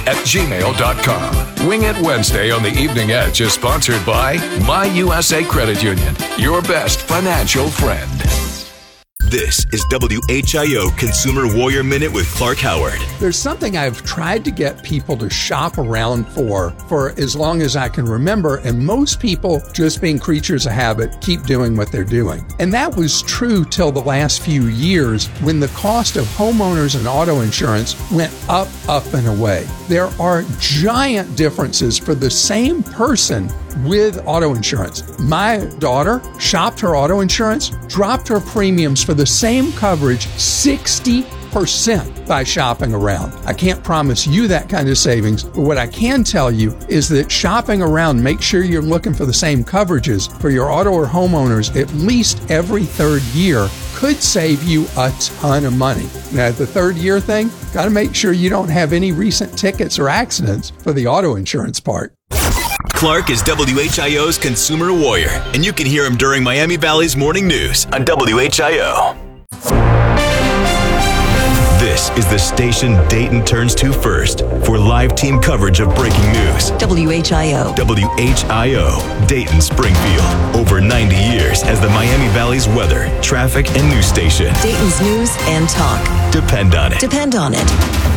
wingitwednesday@gmail.com. Wing It Wednesday on the Evening Edge is sponsored by My USA Credit Union, your best financial friend. This is WHIO Consumer Warrior Minute with Clark Howard. There's something I've tried to get people to shop around for as long as I can remember, and most people, just being creatures of habit, keep doing what they're doing. And that was true till the last few years when the cost of homeowners and auto insurance went up and away. There are giant differences for the same person with auto insurance. My daughter shopped her auto insurance, dropped her premiums for the same coverage 60% by shopping around. I can't promise you that kind of savings, but what I can tell you is that shopping around, make sure you're looking for the same coverages for your auto or homeowners at least every third year could save you a ton of money. Now, the third year thing, got to make sure you don't have any recent tickets or accidents for the auto insurance part. Clark is WHIO's Consumer Warrior, and you can hear him during Miami Valley's Morning News on WHIO. This is the station Dayton turns to first for live team coverage of breaking news. WHIO. WHIO, Dayton, Springfield. Over 90 years as the Miami Valley's weather, traffic, and news station. Dayton's news and talk. Depend on it. Depend on it.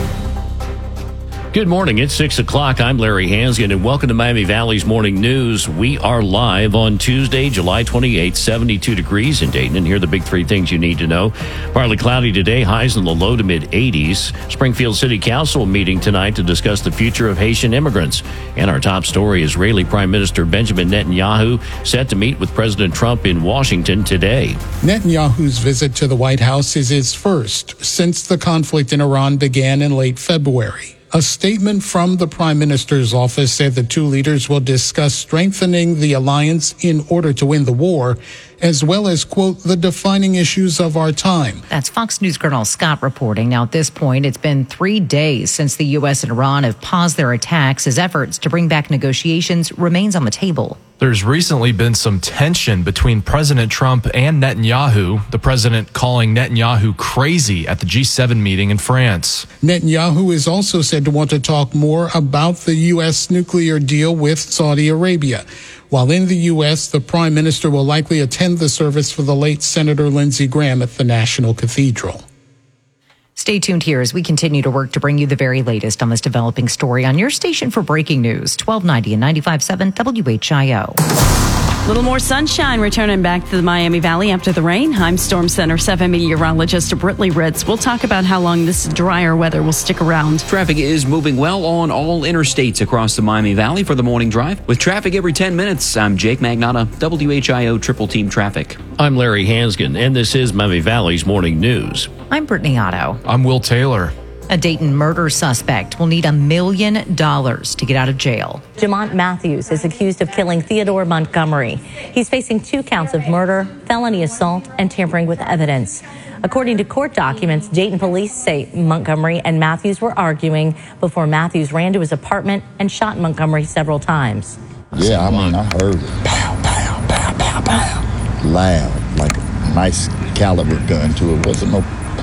Good morning. It's 6 o'clock. I'm Larry Hansgen, and welcome to Miami Valley's Morning News. We are live on Tuesday, July 28th, 72 degrees in Dayton. And here are the big three things you need to know. Partly cloudy today, highs in the low to mid-80s. Springfield City Council meeting tonight to discuss the future of Haitian immigrants. And our top story, Israeli Prime Minister Benjamin Netanyahu set to meet with President Trump in Washington today. Netanyahu's visit to the White House is his first since the conflict in Iran began in late February. A statement from the Prime Minister's office said the two leaders will discuss strengthening the alliance in order to win the war, as well as, quote, the defining issues of our time. That's Fox News Colonel Scott reporting. Now, at this point, it's been 3 days since the U.S. and Iran have paused their attacks as efforts to bring back negotiations remains on the table. There's recently been some tension between President Trump and Netanyahu, the president calling Netanyahu crazy at the G7 meeting in France. Netanyahu is also said to want to talk more about the U.S. nuclear deal with Saudi Arabia. While in the U.S., the prime minister will likely attend the service for the late Senator Lindsey Graham at the National Cathedral. Stay tuned here as we continue to work to bring you the very latest on this developing story on your station for breaking news, 1290 and 95.7 WHIO. Little more sunshine returning back to the Miami Valley after the rain. I'm Storm Center 7 meteorologist Brittany Ritz. We'll talk about how long this drier weather will stick around. Traffic is moving well on all interstates across the Miami Valley for the morning drive. With traffic every 10 minutes, I'm Jake Magnotta, WHIO Triple Team Traffic. I'm Larry Hansgen, and this is Miami Valley's Morning News. I'm Brittany Otto. I'm Will Taylor. A Dayton murder suspect will need $1 million to get out of jail. Jamont Matthews is accused of killing Theodore Montgomery. He's facing 2 counts of murder, felony assault, and tampering with evidence. According to court documents, Dayton police say Montgomery and Matthews were arguing before Matthews ran to his apartment and shot Montgomery several times. Yeah, I heard it. Pow, pow, pow, pow, pow. Loud, like a nice caliber gun to it. Wasn't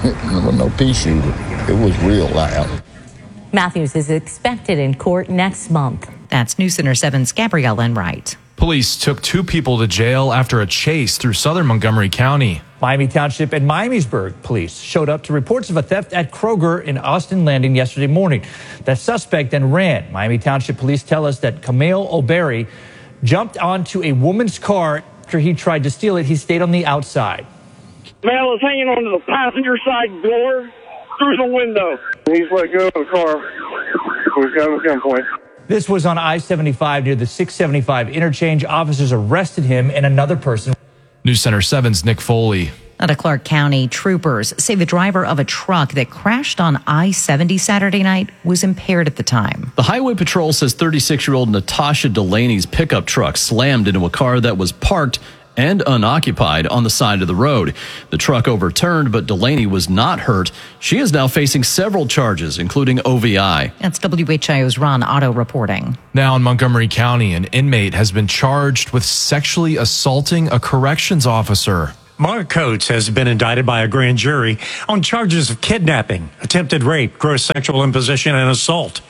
no pea shooter. It was real loud. Matthews is expected in court next month. That's News Center 7's Gabrielle Enright. Police took 2 people to jail after a chase through southern Montgomery County. Miami Township and Miamisburg police showed up to reports of a theft at Kroger in Austin Landing yesterday morning. The suspect then ran. Miami Township police tell us that Camille O'Berry jumped onto a woman's car after he tried to steal it. He stayed on the outside. Man was hanging onto the passenger side door through the window. He's let go of the car. We've got him at gunpoint. This was on I-75 near the 675 interchange. Officers arrested him and another person. News Center 7's Nick Foley. Out of Clark County, troopers say the driver of a truck that crashed on I-70 Saturday night was impaired at the time. The Highway Patrol says 36-year-old Natasha Delaney's pickup truck slammed into a car that was parked and unoccupied on the side of the road. The truck overturned, but Delaney was not hurt. She is now facing several charges, including OVI. That's WHIO's Ron Otto reporting. Now in Montgomery County, an inmate has been charged with sexually assaulting a corrections officer. Mark Coates has been indicted by a grand jury on charges of kidnapping, attempted rape, gross sexual imposition, and assault.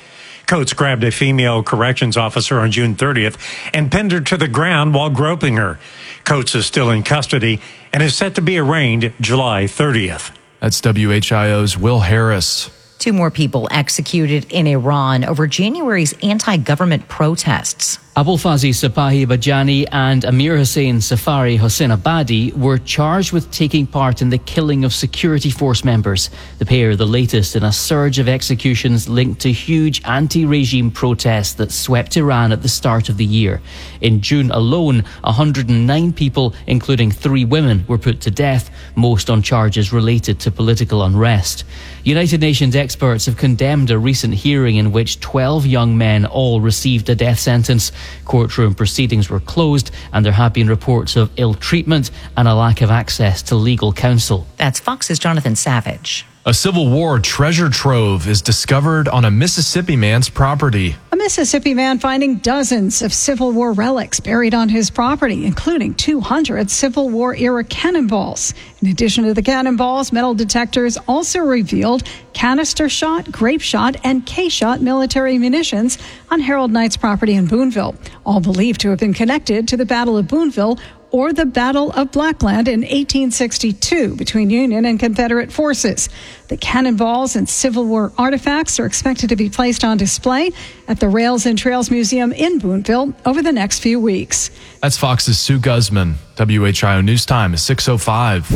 Coates grabbed a female corrections officer on June 30th and pinned her to the ground while groping her. Coates is still in custody and is set to be arraigned July 30th. That's WHIO's Will Harris. 2 more people executed in Iran over January's anti-government protests. Abulfazi Sipahi Bajani and Amir Hussein Safari Hossein Abadi were charged with taking part in the killing of security force members. The pair are the latest in a surge of executions linked to huge anti-regime protests that swept Iran at the start of the year. In June alone, 109 people, including 3 women, were put to death, most on charges related to political unrest. United Nations experts have condemned a recent hearing in which 12 young men all received a death sentence. Courtroom proceedings were closed and there have been reports of ill treatment and a lack of access to legal counsel. That's Fox's Jonathan Savage. A Civil War treasure trove is discovered on a Mississippi man's property. A Mississippi man finding dozens of Civil War relics buried on his property, including 200 Civil War-era cannonballs. In addition to the cannonballs, metal detectors also revealed canister shot, grape shot, and K-shot military munitions on Harold Knight's property in Boonville, all believed to have been connected to the Battle of Boonville or the Battle of Blackland in 1862 between Union and Confederate forces. The cannonballs and Civil War artifacts are expected to be placed on display at the Rails and Trails Museum in Boonville over the next few weeks. That's Fox's Sue Guzman. WHIO News Time is 6:05.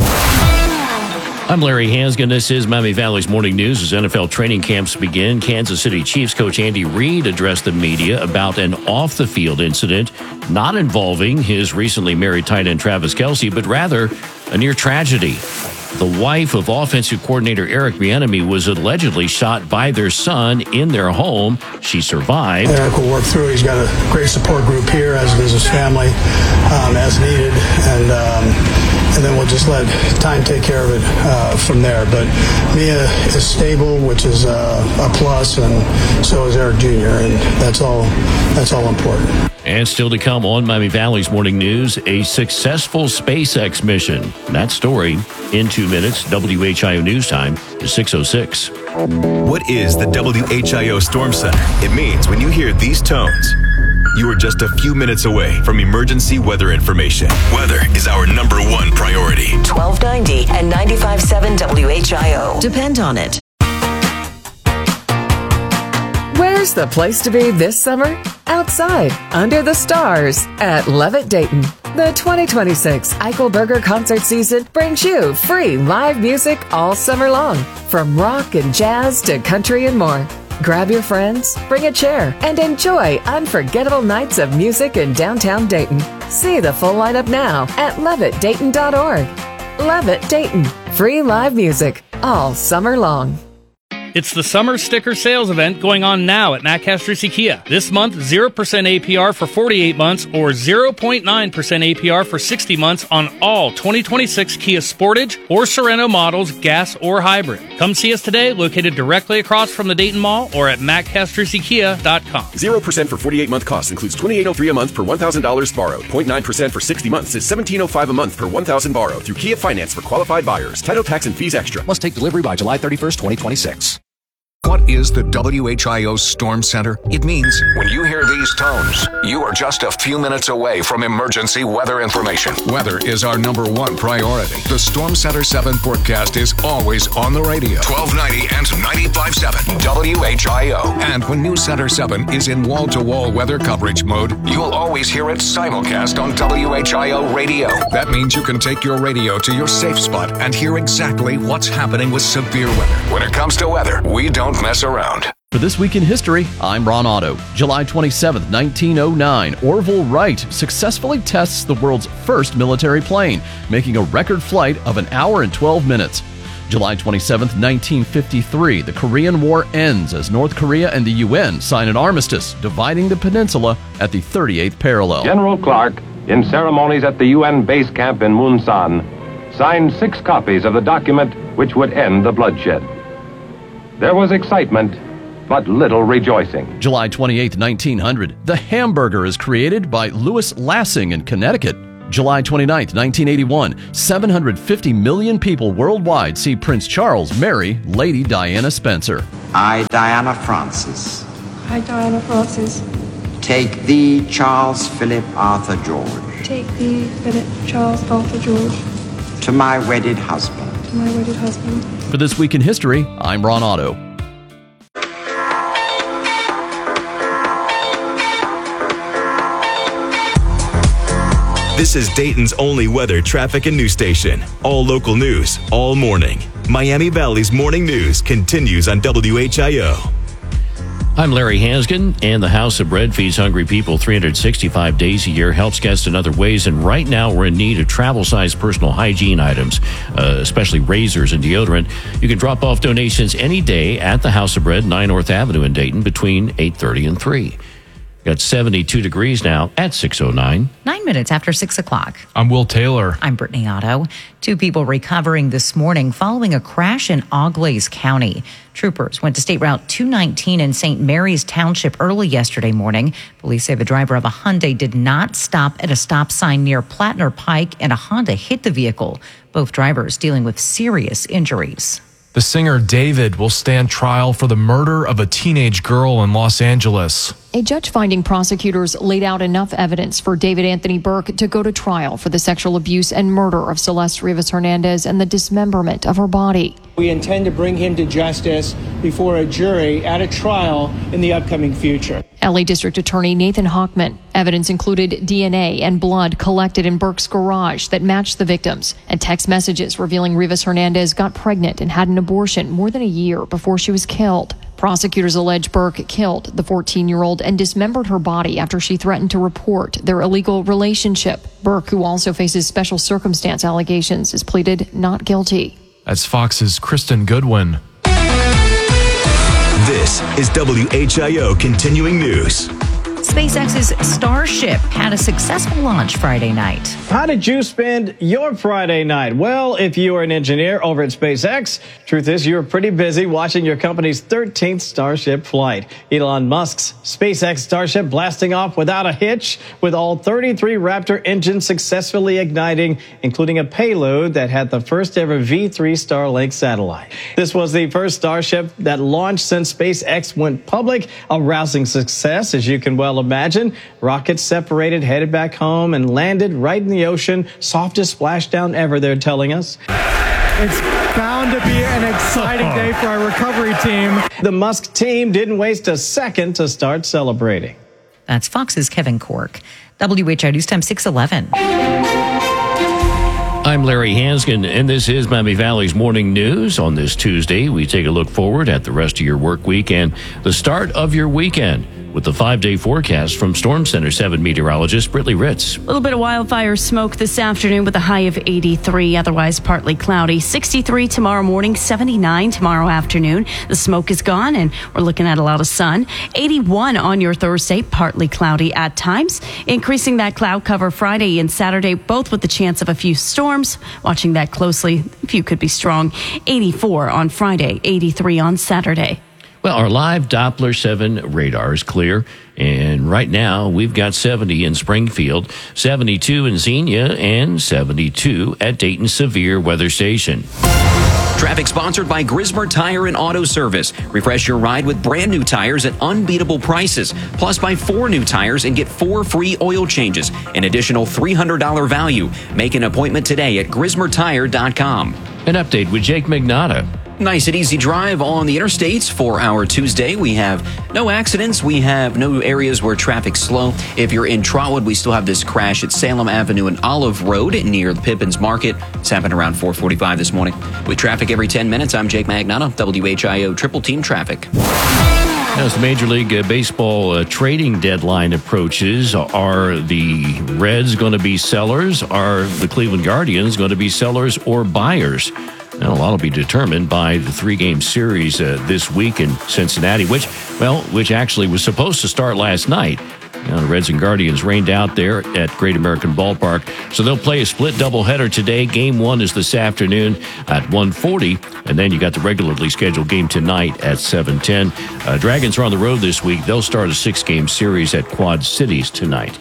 I'm Larry Hansgen. This is Miami Valley's Morning News. As NFL training camps begin, Kansas City Chiefs coach Andy Reid addressed the media about an off-the-field incident not involving his recently married tight end Travis Kelce, but rather a near tragedy. The wife of offensive coordinator Eric Bieniemy was allegedly shot by their son in their home. She survived. Eric will work through. He's got a great support group here, as does his family, as needed, and then we'll just let time take care of it from there. But Mia is stable, which is a plus, and so is Eric Jr., and that's all important. And still to come on Miami Valley's Morning News, a successful SpaceX mission. That story in 2 minutes. WHIO News Time is 6:06. What is the WHIO Storm Center? It means when you hear these tones, you are just a few minutes away from emergency weather information. Weather is our #1 priority. 1290 and 95.7 WHIO. Depend on it. Where's the place to be this summer? Outside, under the stars, at Levitt Dayton. The 2026 Eichelberger concert season brings you free live music all summer long, from rock and jazz to country and more. Grab your friends, bring a chair, and enjoy unforgettable nights of music in downtown Dayton. See the full lineup now at levittdayton.org. Levitt Dayton. Free live music all summer long. It's the summer sticker sales event going on now at Matt Castrucci Kia. This month, 0% APR for 48 months or 0.9% APR for 60 months on all 2026 Kia Sportage or Sorento models, gas or hybrid. Come see us today, located directly across from the Dayton Mall or at mattcastruccikia.com. 0% for 48-month cost includes $2,803 a month per $1,000 borrowed. 0.9% for 60 months is $1,705 a month per $1,000 borrowed through Kia Finance for qualified buyers. Title, tax, and fees extra. Must take delivery by July 31st, 2026. What is the WHIO Storm Center? It means when you hear these tones, you are just a few minutes away from emergency weather information. Weather is our #1 priority. The Storm Center 7 forecast is always on the radio. 1290 and 95.7 WHIO. And when News Center 7 is in wall-to-wall weather coverage mode, you'll always hear it simulcast on WHIO radio. That means you can take your radio to your safe spot and hear exactly what's happening with severe weather. When it comes to weather, we don't mess around. For This Week in History, I'm Ron Otto. July 27, 1909, Orville Wright successfully tests the world's first military plane, making a record flight of 1 hour and 12 minutes. July 27, 1953, the Korean War ends as North Korea and the UN sign an armistice, dividing the peninsula at the 38th parallel. General Clark, in ceremonies at the UN base camp in Munsan, signed 6 copies of the document which would end the bloodshed. There was excitement, but little rejoicing. July 28, 1900, the hamburger is created by Louis Lassing in Connecticut. July 29, 1981, 750 million people worldwide see Prince Charles marry Lady Diana Spencer. I, Diana Francis, I, Diana Francis, take thee, Charles Philip Arthur George, take thee, Philip Charles Arthur George, to my wedded husband. to my wedded husband. For This Week in History, I'm Ron Otto. This is Dayton's only weather, traffic, and news station. All local news, all morning. Miami Valley's morning news continues on WHIO. I'm Larry Hansgen, and the House of Bread feeds hungry people 365 days a year, helps guests in other ways, and right now we're in need of travel-sized personal hygiene items, especially razors and deodorant. You can drop off donations any day at the House of Bread, 9 North Avenue in Dayton, between 8:30 and 3. Got 72 degrees now at 6:09. 9 minutes after 6 o'clock. I'm Will Taylor. I'm Brittany Otto. 2 people recovering this morning following a crash in Auglaize County. Troopers went to State Route 219 in St. Mary's Township early yesterday morning. Police say the driver of a Hyundai did not stop at a stop sign near Plattner Pike, and a Honda hit the vehicle. Both drivers dealing with serious injuries. The singer David will stand trial for the murder of a teenage girl in Los Angeles. A judge finding prosecutors laid out enough evidence for David Anthony Burke to go to trial for the sexual abuse and murder of Celeste Rivas Hernandez and the dismemberment of her body. We intend to bring him to justice before a jury at a trial in the upcoming future. LA District Attorney Nathan Hochman. Evidence included DNA and blood collected in Burke's garage that matched the victims, and text messages revealing Rivas Hernandez got pregnant and had an abortion more than a year before she was killed. Prosecutors allege Burke killed the 14-year-old and dismembered her body after she threatened to report their illegal relationship. Burke, who also faces special circumstance allegations, is pleaded not guilty. That's Fox's Kristen Goodwin. This is WHIO Continuing News. SpaceX's Starship had a successful launch Friday night. How did you spend your Friday night? Well, if you are an engineer over at SpaceX, truth is you were pretty busy watching your company's 13th Starship flight. Elon Musk's SpaceX Starship blasting off without a hitch, with all 33 Raptor engines successfully igniting, including a payload that had the first ever V3 Starlink satellite. This was the first Starship that launched since SpaceX went public, a rousing success, as you can well imagine. Rockets separated, headed back home, and landed right in the ocean. Softest splashdown ever, they're telling us. It's bound to be an exciting day for our recovery team. The Musk team didn't waste a second to start celebrating. That's Fox's Kevin Cork. WHIO News Time 6:11. I'm Larry Hansgen, and this is Miami Valley's Morning News. On this Tuesday, we take a look forward at the rest of your work week and the start of your weekend with the 5-day forecast from Storm Center 7 meteorologist Brittany Ritz. A little bit of wildfire smoke this afternoon with a high of 83, otherwise partly cloudy. 63 tomorrow morning, 79 tomorrow afternoon. The smoke is gone and we're looking at a lot of sun. 81 on your Thursday, partly cloudy at times. Increasing that cloud cover Friday and Saturday, both with the chance of a few storms. Watching that closely, a few could be strong. 84 on Friday, 83 on Saturday. Well, our live Doppler 7 radar is clear, and right now we've got 70 in Springfield, 72 in Xenia, and 72 at Dayton Severe Weather Station. Traffic sponsored by Grismer Tire and Auto Service. Refresh your ride with brand new tires at unbeatable prices. Plus, buy 4 new tires and get 4 free oil changes. An additional $300 value. Make an appointment today at GrismerTire.com. An update with Jake Magnotta. Nice and easy drive on the interstates for our Tuesday. We have no accidents. We have no areas where traffic's slow. If you're in Trotwood, we still have this crash at Salem Avenue and Olive Road near the Pippins Market. It's happened around 4:45 this morning. With traffic every 10 minutes, I'm Jake Magnotta, WHIO Triple Team Traffic. As the Major League Baseball trading deadline approaches, are the Reds going to be sellers? Are the Cleveland Guardians going to be sellers or buyers? And a lot will be determined by the 3-game series this week in Cincinnati, which actually was supposed to start last night. Now, the Reds and Guardians rained out there at Great American Ballpark, so they'll play a split doubleheader today. Game 1 is this afternoon at 1:40, and then you got the regularly scheduled game tonight at 7:10. Dragons are on the road this week. They'll start a 6-game series at Quad Cities tonight.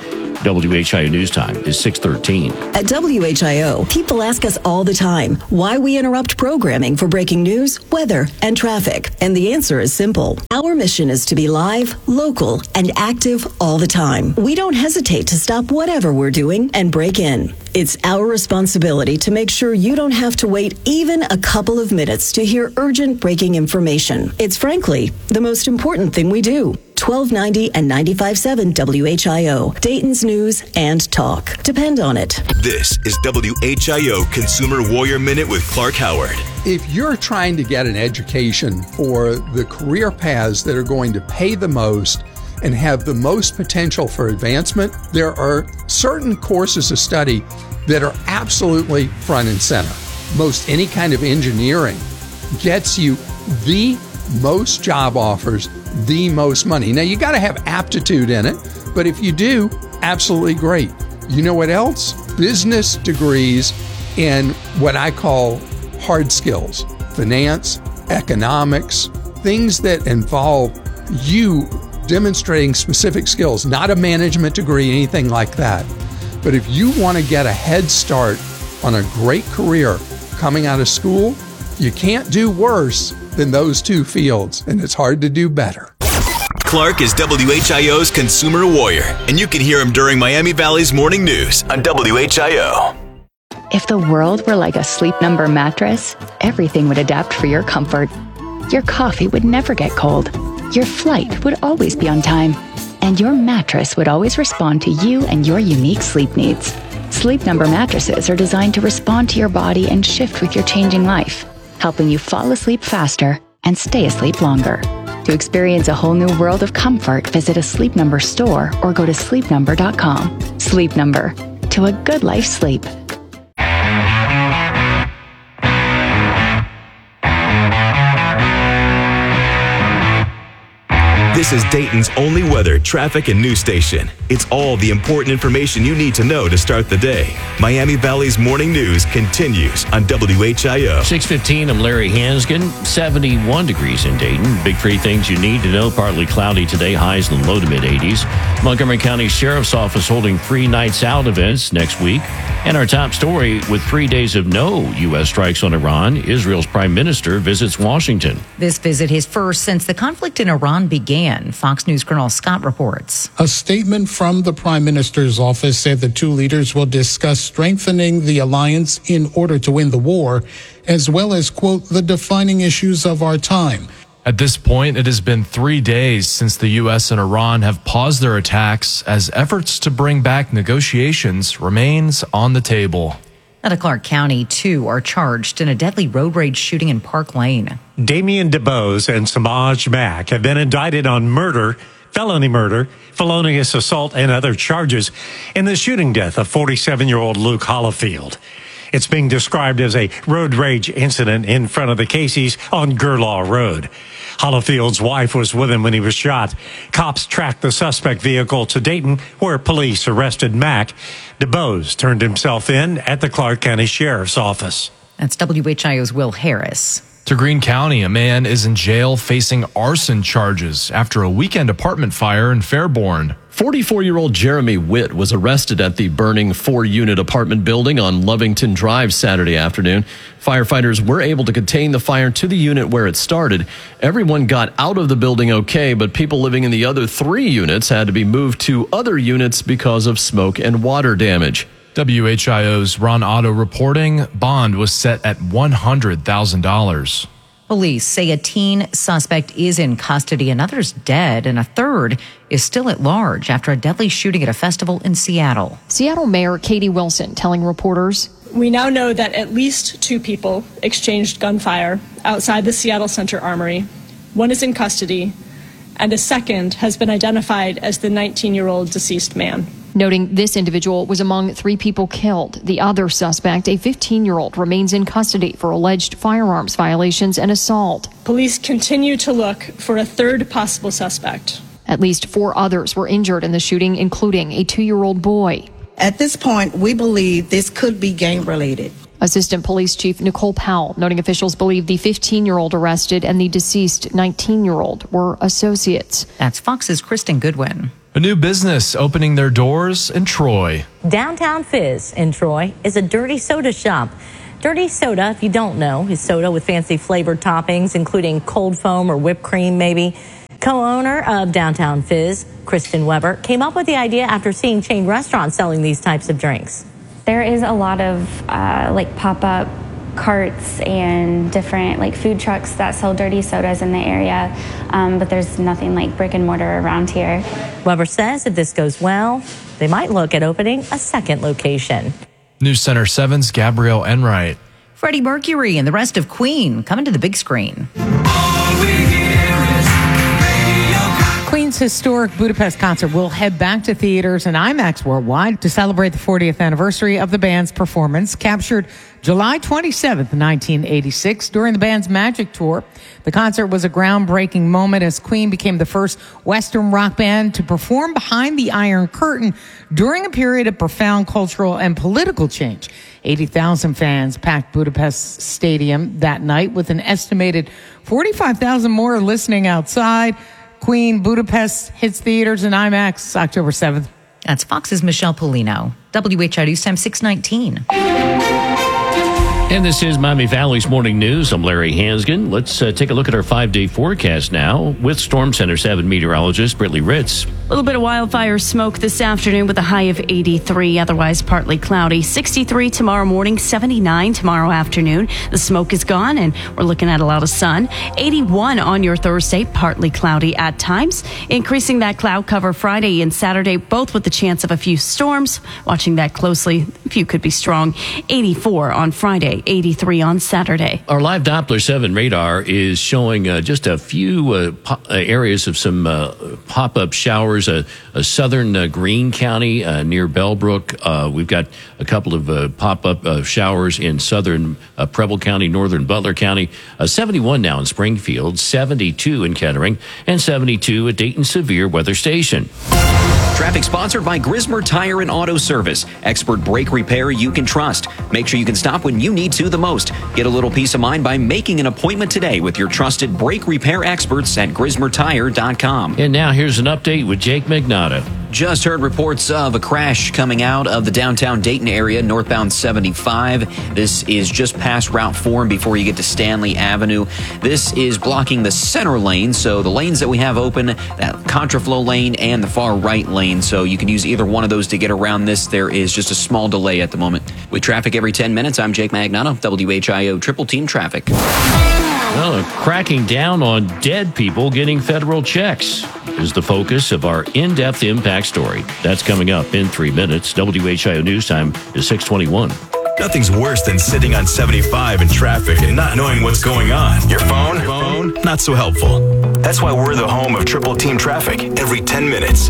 WHIO News Time is 6:13. At WHIO, people ask us all the time why we interrupt programming for breaking news, weather, and traffic. And the answer is simple. Our mission is to be live, local, and active all the time. We don't hesitate to stop whatever we're doing and break in. It's our responsibility to make sure you don't have to wait even a couple of minutes to hear urgent breaking information. It's frankly the most important thing we do. 1290 and 95.7 WHIO, Dayton's news and talk. Depend on it. This is WHIO Consumer Warrior Minute with Clark Howard. If you're trying to get an education for the career paths that are going to pay the most and have the most potential for advancement, there are certain courses of study that are absolutely front and center. Most any kind of engineering gets you the most job offers, the most money. Now, you got to have aptitude in it, but if you do, absolutely great. You know what else? Business degrees in what I call hard skills, finance, economics, things that involve you demonstrating specific skills, not a management degree, anything like that. But if you want to get a head start on a great career coming out of school, you can't do worse than those two fields, and it's hard to do better. Clark is WHIO's Consumer Warrior, and you can hear him during Miami Valley's morning news on WHIO. If the world were like a Sleep Number mattress, everything would adapt for your comfort. Your coffee would never get cold. Your flight would always be on time. And your mattress would always respond to you and your unique sleep needs. Sleep Number mattresses are designed to respond to your body and shift with your changing life, helping you fall asleep faster and stay asleep longer. To experience a whole new world of comfort, visit a Sleep Number store or go to sleepnumber.com. Sleep Number. To a good life sleep. This is Dayton's only weather, traffic, and news station. It's all the important information you need to know to start the day. Miami Valley's morning news continues on WHIO. 6:15, I'm Larry Hansgen. 71 degrees in Dayton. Big three things you need to know. Partly cloudy today, highs in the low to mid-80s. Montgomery County Sheriff's Office holding free nights out events next week. And our top story, with 3 days of no U.S. strikes on Iran, Israel's prime minister visits Washington. This visit his first since the conflict in Iran began. Fox News Colonel Scott reports. A statement from the Prime Minister's office said the two leaders will discuss strengthening the alliance in order to win the war, as well as, quote, the defining issues of our time. At this point, it has been 3 days since the U.S. and Iran have paused their attacks as efforts to bring back negotiations remains on the table. Out of Clark County, 2 are charged in a deadly road rage shooting in Park Lane. Damian DeBose and Samaj Mack have been indicted on murder, felony murder, felonious assault, and other charges in the shooting death of 47-year-old Luke Hollifield. It's being described as a road rage incident in front of the Casey's on Gerlaw Road. Hollifield's wife was with him when he was shot. Cops tracked the suspect vehicle to Dayton, where police arrested Mack. DeBose turned himself in at the Clark County Sheriff's Office. That's WHIO's Will Harris. To Greene County, a man is in jail facing arson charges after a weekend apartment fire in Fairborn. 44-year-old Jeremy Witt was arrested at the burning 4-unit apartment building on Lovington Drive Saturday afternoon. Firefighters were able to contain the fire to the unit where it started. Everyone got out of the building okay, but people living in the other 3 units had to be moved to other units because of smoke and water damage. WHIO's Ron Otto reporting, bond was set at $100,000. Police say a teen suspect is in custody, another's dead, and a third is still at large after a deadly shooting at a festival in Seattle. Seattle Mayor Katie Wilson telling reporters, we now know that at least 2 people exchanged gunfire outside the Seattle Center Armory. 1 is in custody, and a second has been identified as the 19-year-old deceased man. Noting this individual was among 3 people killed. The other suspect, a 15-year-old, remains in custody for alleged firearms violations and assault. Police continue to look for a third possible suspect. At least 4 others were injured in the shooting, including a 2-year-old boy. At this point, we believe this could be gang-related. Assistant Police Chief Nicole Powell noting officials believe the 15-year-old arrested and the deceased 19-year-old were associates. That's Fox's Kristen Goodwin. A new business opening their doors in Troy. Downtown Fizz in Troy is a dirty soda shop. Dirty soda, if you don't know, is soda with fancy flavored toppings, including cold foam or whipped cream, maybe. Co-owner of Downtown Fizz, Kristen Weber, came up with the idea after seeing chain restaurants selling these types of drinks. There is a lot of pop-up carts and different food trucks that sell dirty sodas in the area, but there's nothing like brick and mortar around here. Weber says if this goes well, they might look at opening a second location. News Center 7's Gabrielle Enright. Freddie Mercury and the rest of Queen coming to the big screen. Queen's historic Budapest concert will head back to theaters and IMAX worldwide to celebrate the 40th anniversary of the band's performance, captured July 27th, 1986, during the band's Magic Tour. The concert was a groundbreaking moment as Queen became the first Western rock band to perform behind the Iron Curtain during a period of profound cultural and political change. 80,000 fans packed Budapest Stadium that night, with an estimated 45,000 more listening outside. Queen Budapest hits theaters and IMAX October 7th. That's Fox's Michelle Polino. WHIO News Time 619. And this is Miami Valley's Morning News. I'm Larry Hansgen. Let's take a look at our 5-day forecast now with Storm Center 7 meteorologist Brittany Ritz. A little bit of wildfire smoke this afternoon with a high of 83, otherwise partly cloudy. 63 tomorrow morning, 79 tomorrow afternoon. The smoke is gone and we're looking at a lot of sun. 81 on your Thursday, partly cloudy at times. Increasing that cloud cover Friday and Saturday, both with the chance of a few storms. Watching that closely, a few could be strong. 84 on Friday, 83 on Saturday. Our live Doppler 7 radar is showing just a few areas of some pop-up showers. A southern Greene County near Bellbrook. We've got a couple of pop-up showers in southern Preble County, northern Butler County. 71 now in Springfield, 72 in Kettering, and 72 at Dayton Severe Weather Station. Traffic sponsored by Grismer Tire and Auto Service. Expert brake repair you can trust. Make sure you can stop when you need to the most. Get a little peace of mind by making an appointment today with your trusted brake repair experts at GrismerTire.com. And now here's an update with Jake Magnotta. Just heard reports of a crash coming out of the downtown Dayton area, northbound 75. This is just past Route 4 before you get to Stanley Avenue. This is blocking the center lane, so the lanes that we have open, that contraflow lane and the far right lane, so you can use either one of those to get around this. There is just a small delay at the moment. With traffic every 10 minutes, I'm Jake Magnotta, WHIO Triple Team Traffic. Well, cracking down on dead people getting federal checks is the focus of our in-depth impact story. That's coming up in 3 minutes. WHIO News Time is 6:21. Nothing's worse than sitting on 75 in traffic and not knowing what's going on. Your phone, not so helpful. That's why we're the home of Triple Team Traffic every 10 minutes.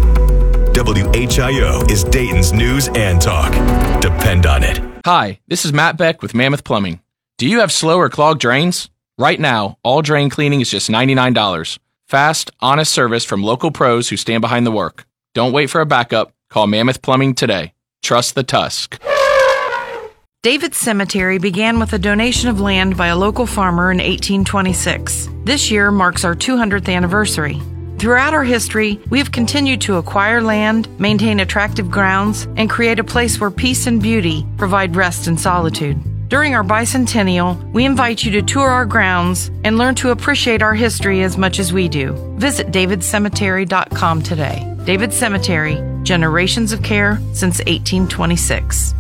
WHIO is Dayton's news and talk. Depend on it. Hi, this is Matt Beck with Mammoth Plumbing. Do you have slow or clogged drains? Right now, all drain cleaning is just $99. Fast, honest service from local pros who stand behind the work. Don't wait for a backup. Call Mammoth Plumbing today. Trust the Tusk. David's Cemetery began with a donation of land by a local farmer in 1826. This year marks our 200th anniversary. Throughout our history, we have continued to acquire land, maintain attractive grounds, and create a place where peace and beauty provide rest and solitude. During our bicentennial, we invite you to tour our grounds and learn to appreciate our history as much as we do. Visit davidcemetery.com today. David Cemetery, generations of care since 1826.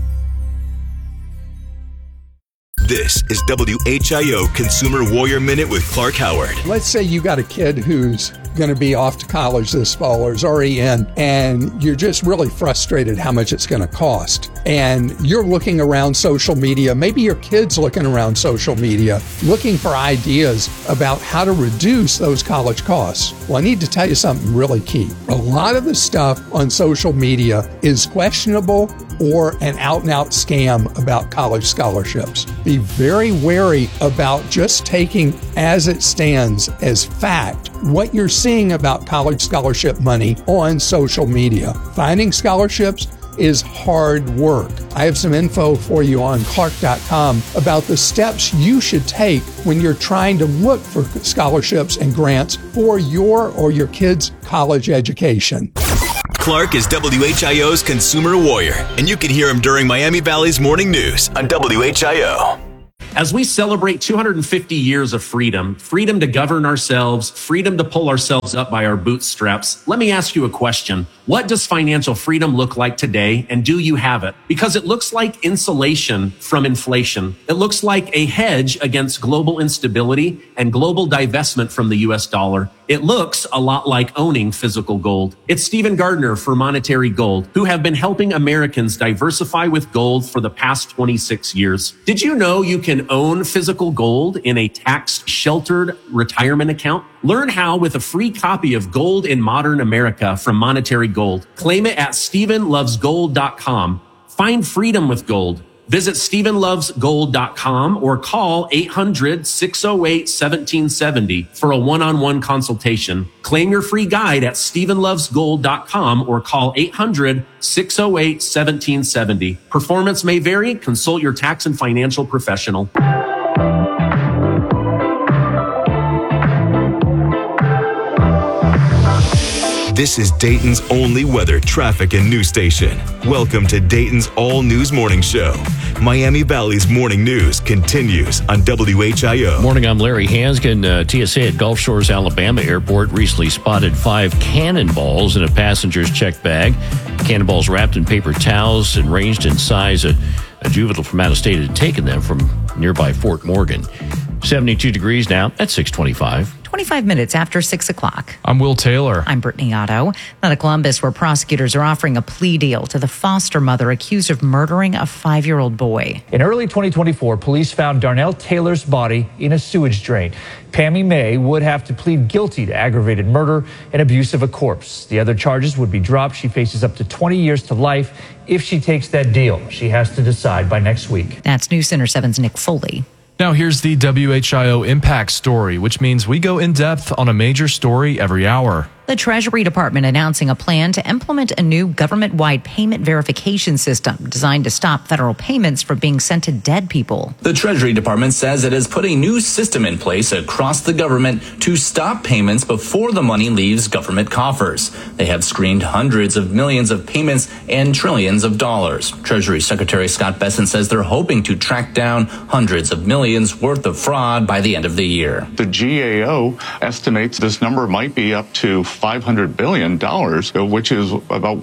This is WHIO Consumer Warrior Minute with Clark Howard. Let's say you got a kid who's going to be off to college this fall or is already in, and you're just really frustrated how much it's going to cost. And you're looking around social media, maybe your kid's looking around social media, looking for ideas about how to reduce those college costs. Well, I need to tell you something really key. A lot of the stuff on social media is questionable or an out-and-out scam about college scholarships. Be very wary about just taking as it stands as fact what you're seeing about college scholarship money on social media. Finding scholarships is hard work. I have some info for you on Clark.com about the steps you should take when you're trying to look for scholarships and grants for your or your kids' college education. Clark is WHIO's consumer warrior, and you can hear him during Miami Valley's morning news on WHIO. As we celebrate 250 years of freedom, freedom to govern ourselves, freedom to pull ourselves up by our bootstraps, let me ask you a question. What does financial freedom look like today, and do you have it? Because it looks like insulation from inflation. It looks like a hedge against global instability and global divestment from the US dollar. It looks a lot like owning physical gold. It's Stephen Gardner for Monetary Gold, who have been helping Americans diversify with gold for the past 26 years. Did you know you can own physical gold in a tax-sheltered retirement account? Learn how with a free copy of Gold in Modern America from Monetary Gold. Claim it at StephenLovesGold.com. Find freedom with gold. Visit StephenLovesGold.com or call 800-608-1770 for a one-on-one consultation. Claim your free guide at StephenLovesGold.com or call 800-608-1770. Performance may vary. Consult your tax and financial professional. This is Dayton's only weather, traffic, and news station. Welcome to Dayton's All News Morning Show. Miami Valley's morning news continues on WHIO. Morning, I'm Larry Hanskin. TSA at Gulf Shores, Alabama Airport recently spotted 5 cannonballs in a passenger's checked bag. Cannonballs wrapped in paper towels and ranged in size. A juvenile from out of state had taken them from nearby Fort Morgan. 72 degrees now at 6:25. 25 minutes after 6 o'clock. I'm Will Taylor. I'm Brittany Otto. Now to Columbus, where prosecutors are offering a plea deal to the foster mother accused of murdering a 5-year-old boy. In early 2024, police found Darnell Taylor's body in a sewage drain. Pammy May would have to plead guilty to aggravated murder and abuse of a corpse. The other charges would be dropped. She faces up to 20 years to life if she takes that deal. She has to decide by next week. That's News Center 7's Nick Foley. Now here's the WHIO Impact Story, which means we go in depth on a major story every hour. The Treasury Department announcing a plan to implement a new government-wide payment verification system designed to stop federal payments from being sent to dead people. The Treasury Department says it has put a new system in place across the government to stop payments before the money leaves government coffers. They have screened hundreds of millions of payments and trillions of dollars. Treasury Secretary Scott Bessent says they're hoping to track down hundreds of millions worth of fraud by the end of the year. The GAO estimates this number might be up to $500 billion, which is about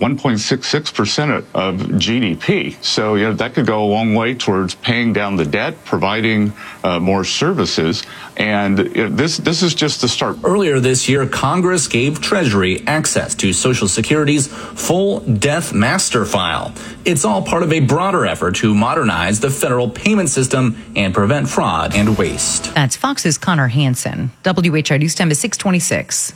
1.66% of GDP. So, that could go a long way towards paying down the debt, providing more services. And this is just the start. Earlier this year, Congress gave Treasury access to Social Security's full death master file. It's all part of a broader effort to modernize the federal payment system and prevent fraud and waste. That's Fox's Connor Hansen. WHIO News Time is 6:26.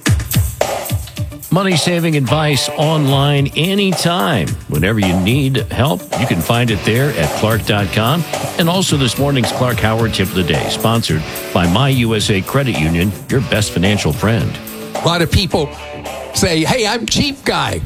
Money-saving advice online anytime. Whenever you need help, you can find it there at Clark.com. And also this morning's Clark Howard Tip of the Day, sponsored by My USA Credit Union, your best financial friend. A lot of people say, hey, I'm cheap guy.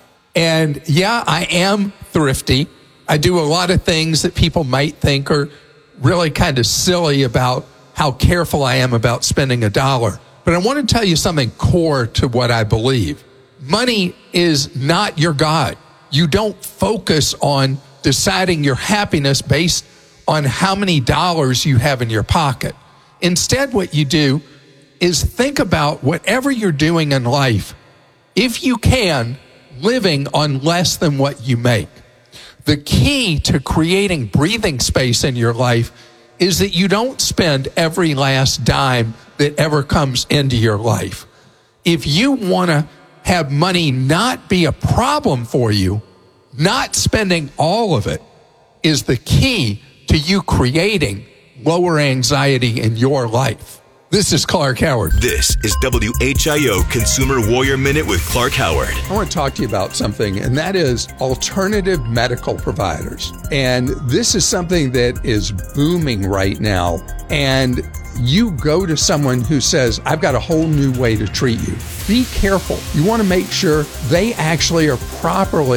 And yeah, I am thrifty. I do a lot of things that people might think are really kind of silly about how careful I am about spending $1. But I want to tell you something core to what I believe. Money is not your God. You don't focus on deciding your happiness based on how many dollars you have in your pocket. Instead, what you do is think about whatever you're doing in life, if you can, living on less than what you make. The key to creating breathing space in your life is that you don't spend every last dime that ever comes into your life. If you want to have money not be a problem for you, not spending all of it is the key to you creating lower anxiety in your life. This is Clark Howard. This is WHIO Consumer Warrior Minute with Clark Howard. I want to talk to you about something, and that is alternative medical providers. And this is something that is booming right now. And you go to someone who says, I've got a whole new way to treat you. Be careful. You want to make sure they actually are properly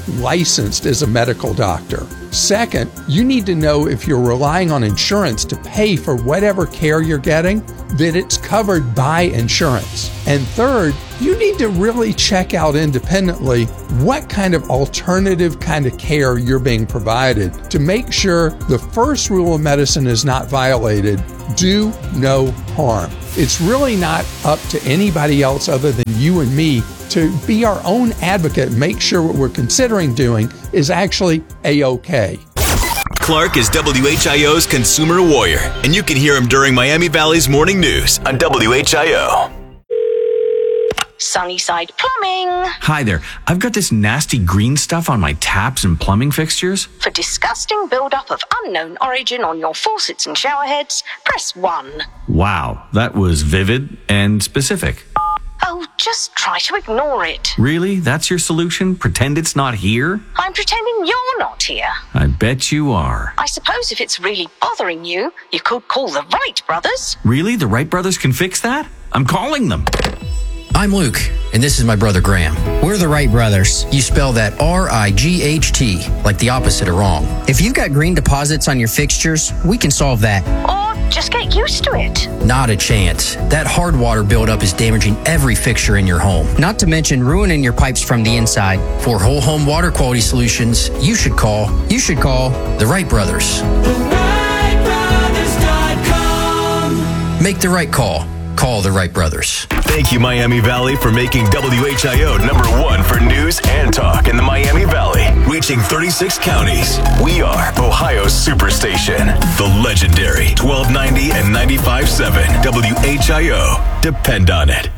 licensed as a medical doctor. Second, you need to know if you're relying on insurance to pay for whatever care you're getting, that it's covered by insurance. And third, you need to really check out independently what kind of alternative kind of care you're being provided to make sure the first rule of medicine is not violated: do no harm. It's really not up to anybody else other than you and me to be our own advocate and make sure what we're considering doing is actually A-OK. Clark is WHIO's consumer warrior, and you can hear him during Miami Valley's morning news on WHIO. Sunnyside Plumbing. Hi there. I've got this nasty green stuff on my taps and plumbing fixtures. For disgusting buildup of unknown origin on your faucets and shower heads, press 1. Wow, that was vivid and specific. Oh, just try to ignore it. Really? That's your solution? Pretend it's not here? I'm pretending you're not here. I bet you are. I suppose if it's really bothering you, you could call the Wright brothers. Really? The Wright brothers can fix that? I'm calling them. I'm Luke, and this is my brother Graham. We're the Wright brothers. You spell that R-I-G-H-T, like the opposite of wrong. If you've got green deposits on your fixtures, we can solve that. Or just get used to it. Not a chance. That hard water buildup is damaging every fixture in your home, not to mention ruining your pipes from the inside. For whole home water quality solutions, you should call the Wright brothers. TheWrightBrothers.com. Make the right call. Call the Wright brothers. Thank you, Miami Valley, for making WHIO #1 for news and talk in the Miami Valley. Reaching 36 counties. We are Ohio's superstation. The legendary 1290 and 95.7 WHIO. Depend on it.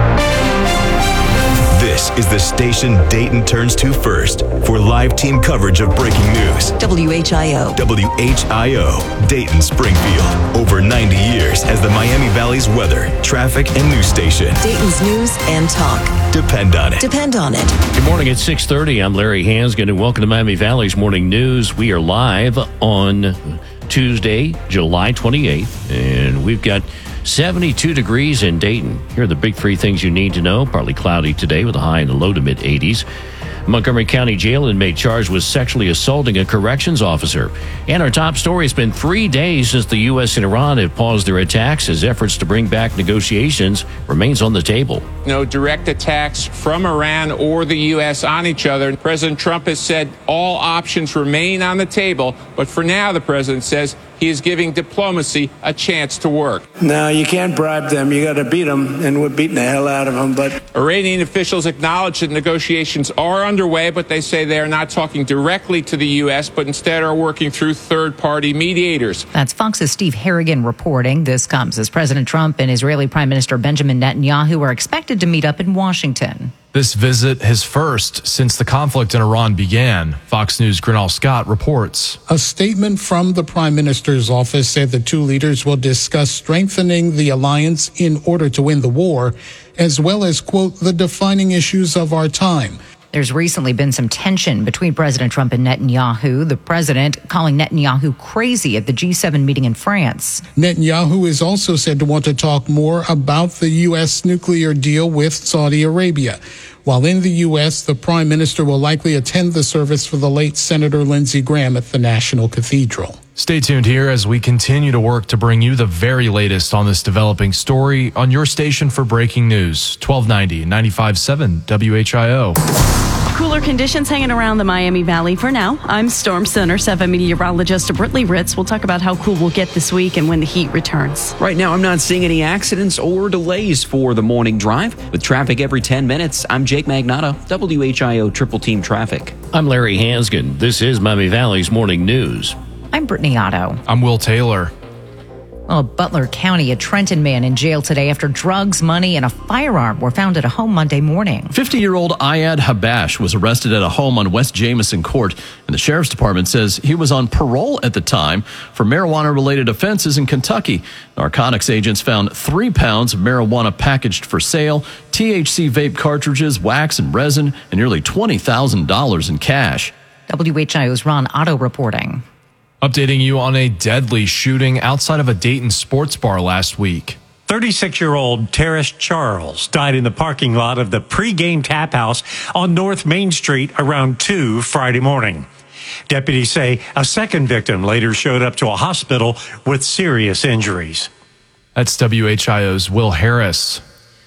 This is the station Dayton turns to first for live team coverage of breaking news. WHIO. WHIO, Dayton, Springfield. Over 90 years as the Miami Valley's weather, traffic, and news station. Dayton's news and talk. Depend on it. Depend on it. Good morning at 6:30. I'm Larry Hansgen, and welcome to Miami Valley's Morning News. We are live on Tuesday, July 28th, and we've got 72 degrees in Dayton. Here are the big three things you need to know. Partly cloudy today with a high in the low to mid 80s. Montgomery County Jail inmate charged with sexually assaulting a corrections officer. And our top story: it's been 3 days since the U.S. and Iran have paused their attacks as efforts to bring back negotiations remains on the table. No direct attacks from Iran or the U.S. on each other. President Trump has said all options remain on the table, but for now, the president says he is giving diplomacy a chance to work. No, you can't bribe them. You got to beat them, and we're beating the hell out of them. But Iranian officials acknowledge that negotiations are underway, but they say they are not talking directly to the U.S., but instead are working through third-party mediators. That's Fox's Steve Harrigan reporting. This comes as President Trump and Israeli Prime Minister Benjamin Netanyahu are expected to meet up in Washington. This visit his first since the conflict in Iran began. Fox News' Grinal Scott reports. A statement from the Prime Minister's office said the two leaders will discuss strengthening the alliance in order to win the war, as well as, quote, the defining issues of our time. There's recently been some tension between President Trump and Netanyahu, the president calling Netanyahu crazy at the G7 meeting in France. Netanyahu is also said to want to talk more about the U.S. nuclear deal with Saudi Arabia. While in the U.S., the prime minister will likely attend the service for the late Senator Lindsey Graham at the National Cathedral. Stay tuned here as we continue to work to bring you the very latest on this developing story on your station for breaking news, 1290 and 95.7 WHIO. Cooler conditions hanging around the Miami Valley for now. I'm Storm Center 7 meteorologist Brittany Ritz. We'll talk about how cool we'll get this week and when the heat returns. Right now, I'm not seeing any accidents or delays for the morning drive. With traffic every 10 minutes, I'm Jake Magnato, WHIO Triple Team Traffic. I'm Larry Hansgen. This is Miami Valley's Morning News. I'm Brittany Otto. I'm Will Taylor. Well, Butler County, a Trenton man in jail today after drugs, money, and a firearm were found at a home Monday morning. 50-year-old Ayad Habash was arrested at a home on West Jamison Court, and the sheriff's department says he was on parole at the time for marijuana-related offenses in Kentucky. Narcotics agents found 3 pounds of marijuana packaged for sale, THC vape cartridges, wax and resin, and nearly $20,000 in cash. WHIO's Ron Otto reporting. Updating you on a deadly shooting outside of a Dayton sports bar last week. 36-year-old Terrace Charles died in the parking lot of the Pre-Game Tap House on North Main Street around 2 Friday morning. Deputies say a second victim later showed up to a hospital with serious injuries. That's WHIO's Will Harris.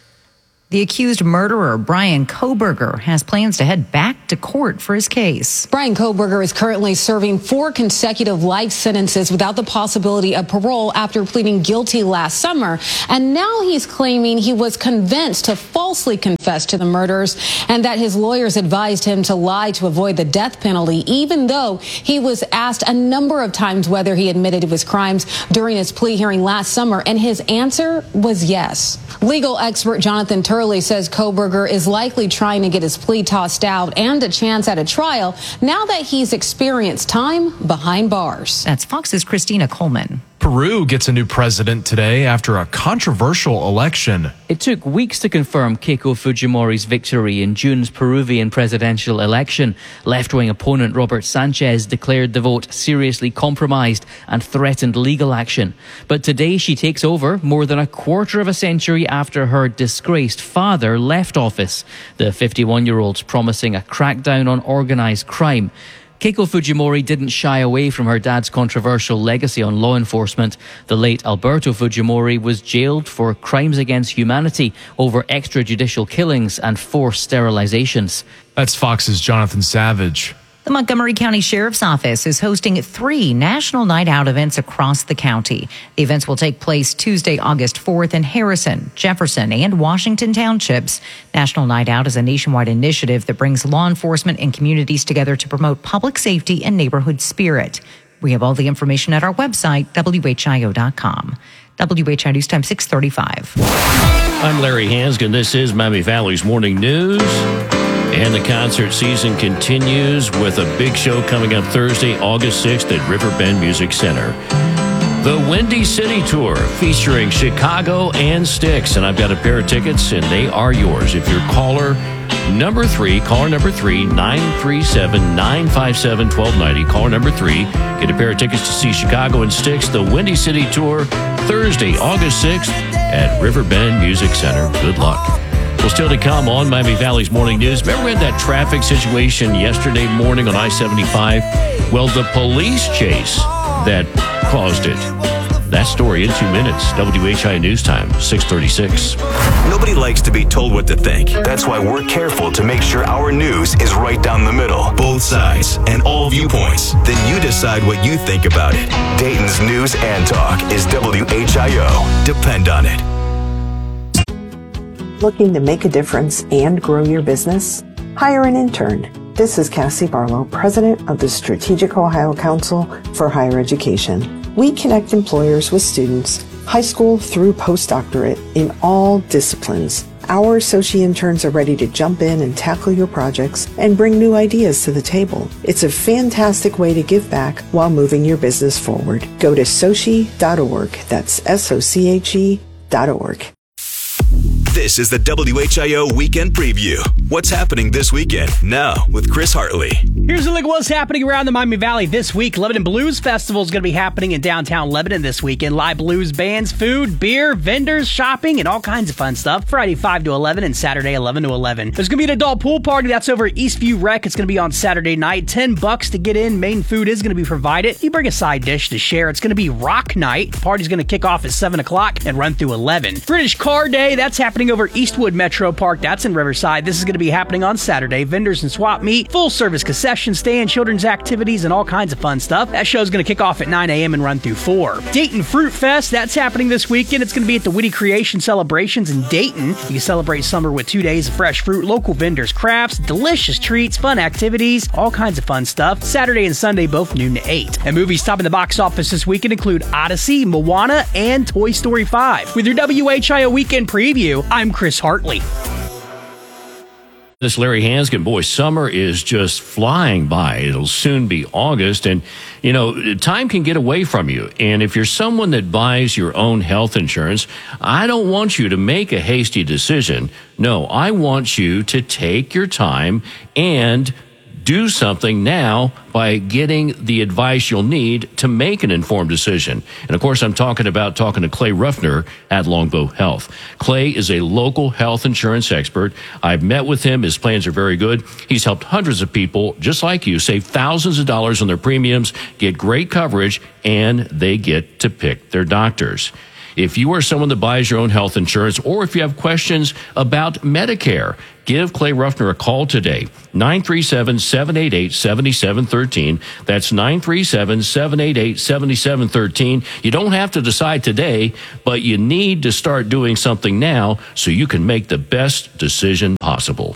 The accused murderer, Brian Kohberger, has plans to head back to court for his case. Brian Kohberger is currently serving 4 consecutive life sentences without the possibility of parole after pleading guilty last summer. And now he's claiming he was convinced to falsely confess to the murders and that his lawyers advised him to lie to avoid the death penalty, even though he was asked a number of times whether he admitted to his crimes during his plea hearing last summer. And his answer was yes. Legal expert Jonathan Turley says Kohberger is likely trying to get his plea tossed out and a chance at a trial now that he's experienced time behind bars. That's Fox's Christina Coleman. Peru gets a new president today after a controversial election. It took weeks to confirm Keiko Fujimori's victory in June's Peruvian presidential election. Left-wing opponent Robert Sanchez declared the vote seriously compromised and threatened legal action. But today she takes over more than a quarter of a century after her disgraced father left office. The 51-year-old's promising a crackdown on organised crime. Keiko Fujimori didn't shy away from her dad's controversial legacy on law enforcement. The late Alberto Fujimori was jailed for crimes against humanity over extrajudicial killings and forced sterilizations. That's Fox's Jonathan Savage. The Montgomery County Sheriff's Office is hosting 3 National Night Out events across the county. The events will take place Tuesday, August 4th in Harrison, Jefferson, and Washington Townships. National Night Out is a nationwide initiative that brings law enforcement and communities together to promote public safety and neighborhood spirit. We have all the information at our website, WHIO.com. WHIO News Time 6:35. I'm Larry Hansgen. This is Miami Valley's Morning News. And the concert season continues with a big show coming up Thursday, August 6th at Riverbend Music Center. The Windy City Tour featuring Chicago and Styx. And I've got a pair of tickets, and they are yours. If you're caller number 3, 937-957-1290. Caller number 3, get a pair of tickets to see Chicago and Styx. The Windy City Tour, Thursday, August 6th at Riverbend Music Center. Good luck. Well, still to come on Miami Valley's Morning News. Remember we had that traffic situation yesterday morning on I-75? Well, the police chase that caused it. That story in 2 minutes. WHI News Time, 6:36. Nobody likes to be told what to think. That's why we're careful to make sure our news is right down the middle. Both sides and all viewpoints. Then you decide what you think about it. Dayton's News and Talk is WHIO. Depend on it. Looking to make a difference and grow your business? Hire an intern. This is Cassie Barlow, president of the Strategic Ohio Council for Higher Education. We connect employers with students, high school through postdoctorate, in all disciplines. Our associate interns are ready to jump in and tackle your projects and bring new ideas to the table. It's a fantastic way to give back while moving your business forward. Go to soche.org. That's SOCHE.org. This is the WHIO Weekend Preview. What's happening this weekend? Now with Chris Hartley. Here's a look at what's happening around the Miami Valley this week. Lebanon Blues Festival is going to be happening in downtown Lebanon this weekend. Live blues bands, food, beer, vendors, shopping, and all kinds of fun stuff. Friday 5 to 11 and Saturday 11 to 11. There's going to be an adult pool party. That's over at Eastview Rec. It's going to be on Saturday night. $10 to get in. Main food is going to be provided. You bring a side dish to share. It's going to be rock night. The party's going to kick off at 7 o'clock and run through 11. British Car Day. That's happening over Eastwood Metro Park. That's in Riverside. This is going to be happening on Saturday. Vendors and swap meet, full service concession stand, children's activities, and all kinds of fun stuff. That show's going to kick off at 9 a.m. and run through 4. Dayton Fruit Fest. That's happening this weekend. It's going to be at the Witty Creation Celebrations in Dayton. You can celebrate summer with 2 days of fresh fruit, local vendors, crafts, delicious treats, fun activities, all kinds of fun stuff. Saturday and Sunday, both noon to 8. And movies topping the box office this weekend include Odyssey, Moana, and Toy Story 5. With your WHIO Weekend Preview, I'm Chris Hartley. This Larry Hansgen, boy, summer is just flying by. It'll soon be August, and, you know, time can get away from you. And if you're someone that buys your own health insurance, I don't want you to make a hasty decision. No, I want you to take your time and do something now by getting the advice you'll need to make an informed decision. And of course, I'm talking to Clay Ruffner at Longbow Health. Clay is a local health insurance expert. I've met with him. His plans are very good. He's helped hundreds of people, just like you, save thousands of dollars on their premiums, get great coverage, and they get to pick their doctors. If you are someone that buys your own health insurance, or if you have questions about Medicare, give Clay Ruffner a call today, 937-788-7713. That's 937-788-7713. You don't have to decide today, but you need to start doing something now so you can make the best decision possible.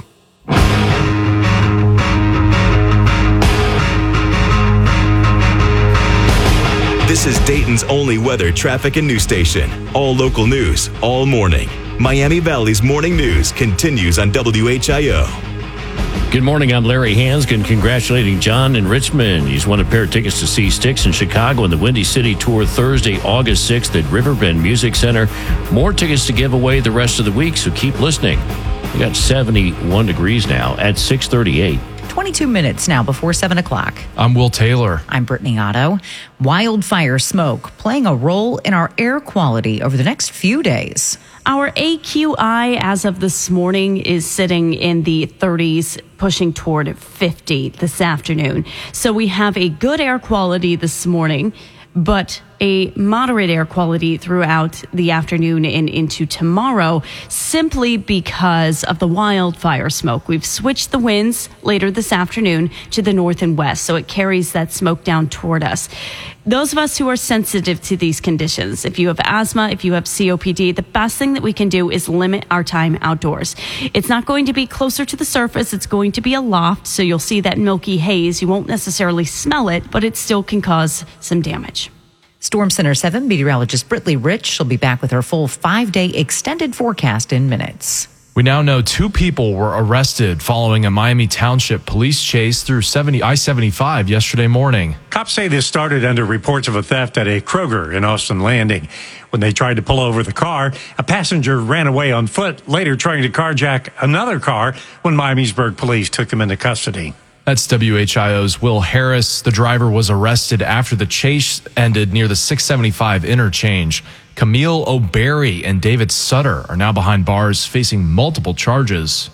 This is Dayton's only weather, traffic, and news station. All local news, all morning. Miami Valley's morning news continues on WHIO. Good morning, I'm Larry Hansgen, congratulating John in Richmond. He's won a pair of tickets to see Styx in Chicago and the Windy City Tour Thursday, August 6th at Riverbend Music Center. More tickets to give away the rest of the week, so keep listening. We got 71 degrees now at 6:38. 22 minutes now before 7 o'clock. I'm Will Taylor. I'm Brittany Otto. Wildfire smoke playing a role in our air quality over the next few days. Our AQI as of this morning is sitting in the 30s, pushing toward 50 this afternoon. So we have a good air quality this morning, but a moderate air quality throughout the afternoon and into tomorrow, simply because of the wildfire smoke. We've switched the winds later this afternoon to the north and west, so it carries that smoke down toward us. Those of us who are sensitive to these conditions, if you have asthma, if you have COPD, the best thing that we can do is limit our time outdoors. It's not going to be closer to the surface. It's going to be aloft, so you'll see that milky haze. You won't necessarily smell it, but it still can cause some damage. Storm Center 7 meteorologist Brittany Rich. She'll be back with her full 5-day extended forecast in minutes. We now know 2 people were arrested following a Miami Township police chase through I-75 yesterday morning. Cops say this started under reports of a theft at a Kroger in Austin Landing. When they tried to pull over the car, a passenger ran away on foot, later trying to carjack another car when Miamisburg police took him into custody. That's WHIO's Will Harris. The driver was arrested after the chase ended near the 675 interchange. Camille O'Berry and David Sutter are now behind bars facing multiple charges.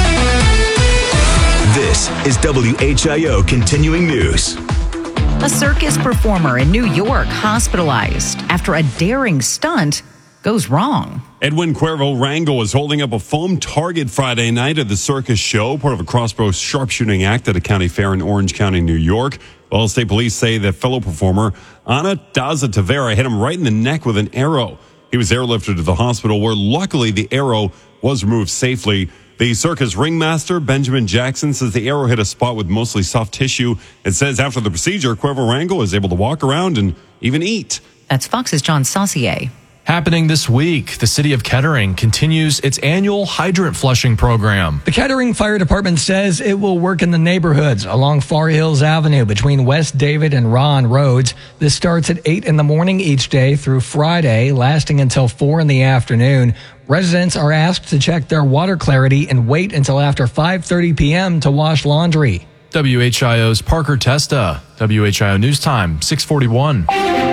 This is WHIO Continuing News. A circus performer in New York hospitalized after a daring stunt goes wrong. Edwin Cuervo Rango was holding up a foam target Friday night at the circus show, part of a crossbow sharpshooting act at a county fair in Orange County, New York. Well, state police say that fellow performer Ana Daza Tavera hit him right in the neck with an arrow. He was airlifted to the hospital where luckily the arrow was removed safely. The circus ringmaster, Benjamin Jackson, says the arrow hit a spot with mostly soft tissue. It says after the procedure, Cuervo Rango was able to walk around and even eat. That's Fox's John Saucier. Happening this week, the city of Kettering continues its annual hydrant flushing program. The Kettering Fire Department says it will work in the neighborhoods along Far Hills Avenue between West David and Ron Roads. This starts at 8 in the morning each day through Friday, lasting until 4 in the afternoon. Residents are asked to check their water clarity and wait until after 5:30 p.m. to wash laundry. WHIO's Parker Testa. WHIO News Time, 6:41.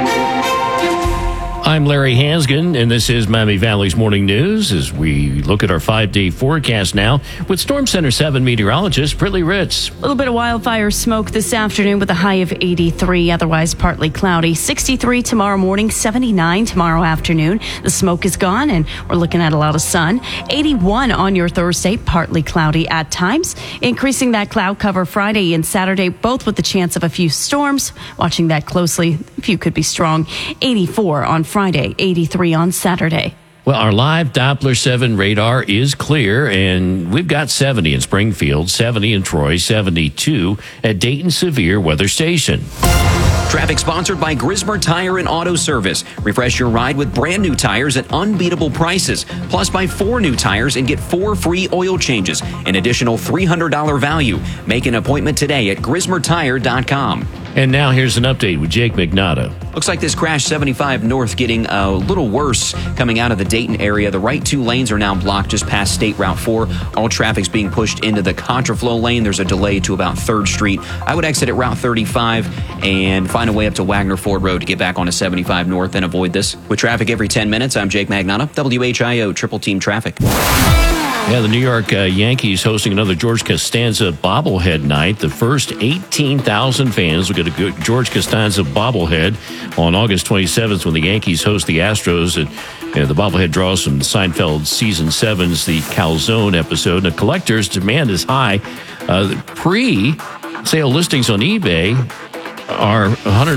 I'm Larry Hansgen, and this is Miami Valley's Morning News as we look at our 5-day forecast now with Storm Center 7 meteorologist Brittany Ritz. A little bit of wildfire smoke this afternoon with a high of 83, otherwise partly cloudy. 63 tomorrow morning, 79 tomorrow afternoon. The smoke is gone, and we're looking at a lot of sun. 81 on your Thursday, partly cloudy at times. Increasing that cloud cover Friday and Saturday, both with the chance of a few storms. Watching that closely, a few could be strong. 84 on Friday, 83 on Saturday. Well, our live Doppler 7 radar is clear, and we've got 70 in Springfield, 70 in Troy, 72 at Dayton Severe Weather Station. Traffic sponsored by Grismer Tire and Auto Service. Refresh your ride with brand new tires at unbeatable prices. Plus, buy 4 new tires and get 4 free oil changes. An additional $300 value. Make an appointment today at GrismerTire.com. And now here's an update with Jake McNaughton. Looks like this crash 75 north getting a little worse coming out of the Dayton area. The right two lanes are now blocked just past State Route 4. All traffic's being pushed into the contraflow lane. There's a delay to about 3rd Street. I would exit at Route 35 and find a way up to Wagner Ford Road to get back onto 75 north and avoid this. With traffic every 10 minutes, I'm Jake McNaughton, WHIO Triple Team Traffic. Yeah, the New York Yankees hosting another George Costanza bobblehead night. The first 18,000 fans will get a good George Costanza bobblehead on August 27th when the Yankees host the Astros. And the bobblehead draws from Seinfeld Season 7's The Calzone episode. And the collectors' demand is high. The pre-sale listings on eBay are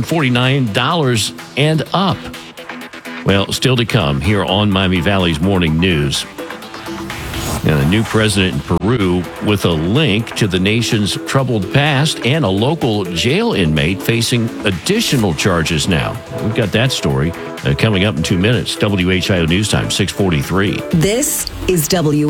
$149 and up. Well, still to come here on Miami Valley's Morning News. And a new president in Peru with a link to the nation's troubled past and a local jail inmate facing additional charges now. We've got that story coming up in 2 minutes. WHIO News Time, 6:43. This is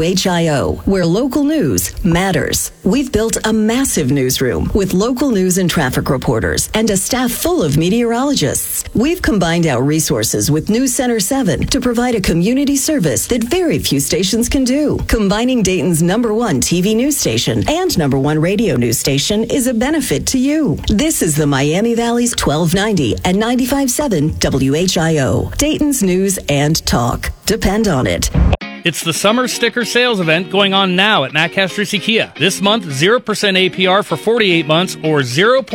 WHIO, where local news matters. We've built a massive newsroom with local news and traffic reporters and a staff full of meteorologists. We've combined our resources with News Center 7 to provide a community service that very few stations can do. Combining Dayton's #1 TV news station and #1 radio news station is a benefit to you. This is the Miami Valley's 1290 and 95.7 WHIO. Dayton's news and talk. Depend on it. It's the summer sticker sales event going on now at Matt Castrucci Kia. This month, 0% APR for 48 months or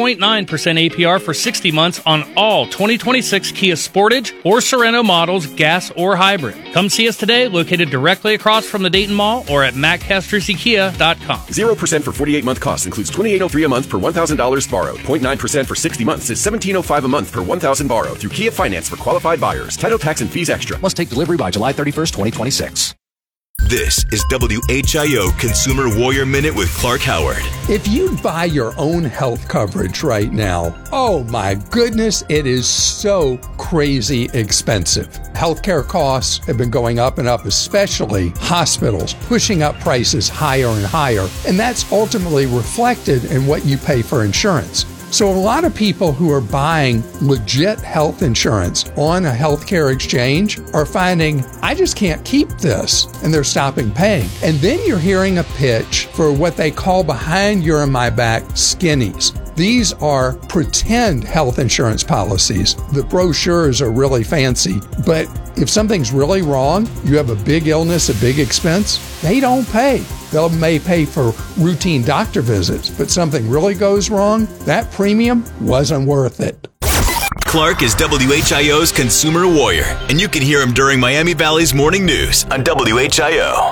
0.9% APR for 60 months on all 2026 Kia Sportage or Sorento models, gas or hybrid. Come see us today, located directly across from the Dayton Mall or at mattcastruccikia.com. 0% for 48-month cost includes $2,803 a month per $1,000 borrowed. 0.9% for 60 months is $1,705 a month per $1,000 borrowed through Kia Finance for qualified buyers. Title, tax, and fees extra. Must take delivery by July 31st, 2026. This is WHIO Consumer Warrior Minute with Clark Howard. If you buy your own health coverage right now, oh my goodness, it is so crazy expensive. Healthcare costs have been going up and up, especially hospitals, pushing up prices higher and higher. And that's ultimately reflected in what you pay for insurance. So a lot of people who are buying legit health insurance on a healthcare exchange are finding, I just can't keep this, and they're stopping paying. And then you're hearing a pitch for what they call behind your and my back skinnies. These are pretend health insurance policies. The brochures are really fancy, but if something's really wrong, you have a big illness, a big expense, they don't pay. They may pay for routine doctor visits, but something really goes wrong, that premium wasn't worth it. Clark is WHIO's Consumer Warrior, and you can hear him during Miami Valley's Morning News on WHIO.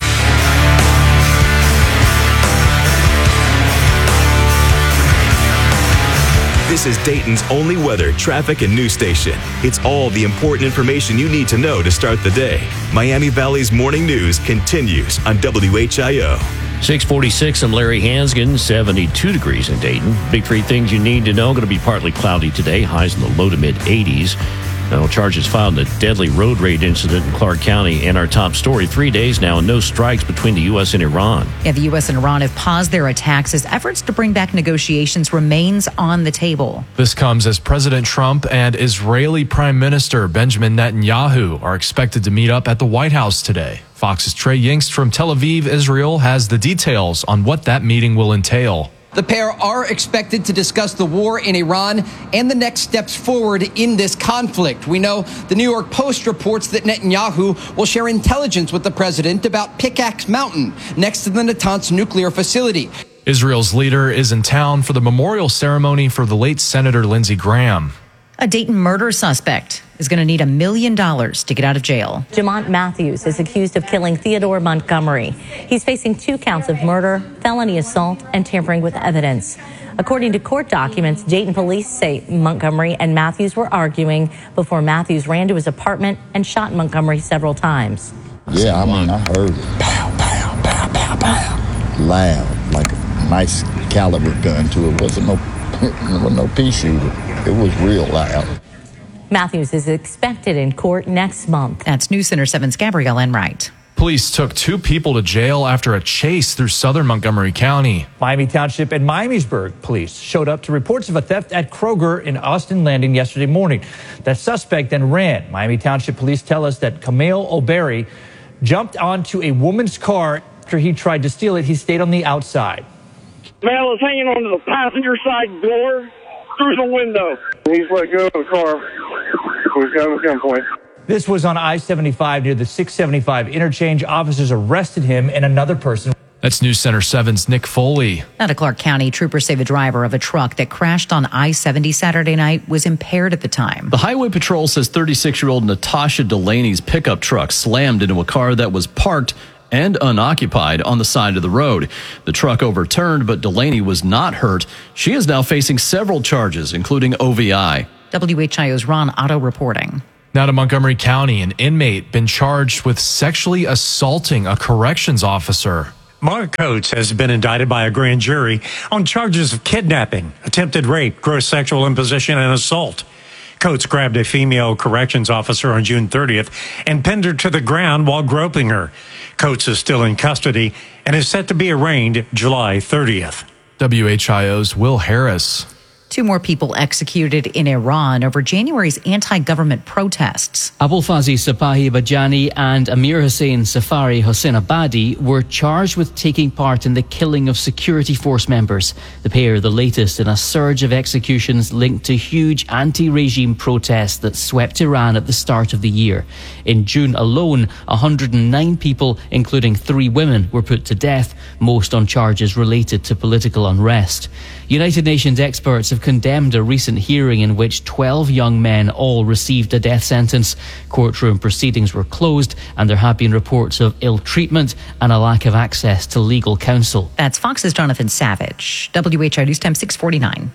This is Dayton's only weather, traffic, and news station. It's all the important information you need to know to start the day. Miami Valley's Morning News continues on WHIO. 6:46, I'm Larry Hansgen, 72 degrees in Dayton. Big three things you need to know. Going to be partly cloudy today, highs in the low to mid 80s. Now, charges filed in a deadly road rage incident in Clark County. And our top story, 3 days now, and no strikes between the U.S. and Iran. Yeah, the U.S. and Iran have paused their attacks as efforts to bring back negotiations remains on the table. This comes as President Trump and Israeli Prime Minister Benjamin Netanyahu are expected to meet up at the White House today. Fox's Trey Yingst from Tel Aviv, Israel, has the details on what that meeting will entail. The pair are expected to discuss the war in Iran and the next steps forward in this conflict. We know the New York Post reports that Netanyahu will share intelligence with the president about Pickaxe Mountain, next to the Natanz nuclear facility. Israel's leader is in town for the memorial ceremony for the late Senator Lindsey Graham. A Dayton murder suspect is going to need $1 million to get out of jail. Jamont Matthews is accused of killing Theodore Montgomery. He's facing 2 counts of murder, felony assault, and tampering with evidence. According to court documents, Dayton police say Montgomery and Matthews were arguing before Matthews ran to his apartment and shot Montgomery several times. Yeah, I mean, I heard it. Pow, pow, pow, pow, pow. Loud, like a nice caliber gun to it. It wasn't no pea shooter. It was real loud. Matthews is expected in court next month. That's News Center 7's Gabrielle Enright. Police took 2 people to jail after a chase through southern Montgomery County. Miami Township and Miamisburg police showed up to reports of a theft at Kroger in Austin Landing yesterday morning. The suspect then ran. Miami Township police tell us that Camille O'Berry jumped onto a woman's car after he tried to steal it. He stayed on the outside. Man was hanging onto the passenger side door through the window. He's let go of the car. We've got him at gunpoint. This was on I-75 near the 675 interchange. Officers arrested him and another person. That's News Center 7's Nick Foley. Out of Clark County, troopers say the driver of a truck that crashed on I-70 Saturday night was impaired at the time. The Highway Patrol says 36-year-old Natasha Delaney's pickup truck slammed into a car that was parked and unoccupied on the side of the road. The truck overturned, but Delaney was not hurt. She is now facing several charges, including OVI. WHIO's Ron Otto reporting. Now to Montgomery County, an inmate been charged with sexually assaulting a corrections officer. Mark Coates has been indicted by a grand jury on charges of kidnapping, attempted rape, gross sexual imposition, and assault. Coates grabbed a female corrections officer on June 30th and pinned her to the ground while groping her. Coates is still in custody and is set to be arraigned July 30th. WHIO's Will Harris. 2 more people executed in Iran over January's anti-government protests. Abulfazi Sapahi Bajani and Amir Hussein Safari Hossein-Abadi were charged with taking part in the killing of security force members. The pair, the latest in a surge of executions linked to huge anti-regime protests that swept Iran at the start of the year. In June alone, 109 people, including 3 women, were put to death, most on charges related to political unrest. United Nations experts have condemned a recent hearing in which 12 young men all received a death sentence. Courtroom proceedings were closed and there have been reports of ill treatment and a lack of access to legal counsel. That's Fox's Jonathan Savage. WHIO News Time 649.